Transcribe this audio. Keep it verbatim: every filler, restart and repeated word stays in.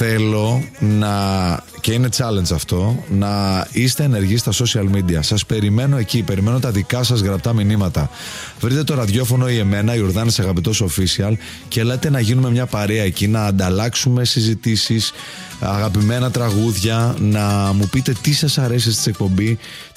θέλω να, και είναι challenge αυτό, να είστε ενεργοί στα social media. Σας περιμένω εκεί, περιμένω τα δικά σας γραπτά μηνύματα. Βρείτε το ραδιόφωνο ή εμένα, Ιορδάνης Αγαπητός Official, και λέτε να γίνουμε μια παρέα εκεί, να ανταλλάξουμε συζητήσεις, αγαπημένα τραγούδια, να μου πείτε τι σας αρέσει στην εκπομπή,